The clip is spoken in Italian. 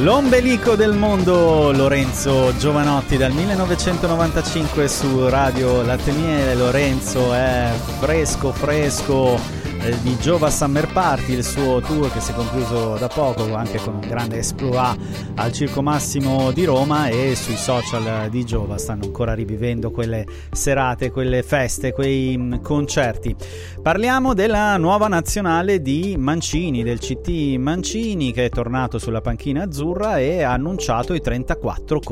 L'ombelico del mondo, Lorenzo Giovanotti, dal 1995 su Radio Latte Miele. Lorenzo è fresco di Giova Summer Party, il suo tour che si è concluso da poco anche con un grande exploit al Circo Massimo di Roma, e sui social di Giova stanno ancora rivivendo quelle serate, quelle feste, quei concerti. Parliamo della nuova nazionale di Mancini, del CT Mancini, che è tornato sulla panchina azzurra e ha annunciato i 34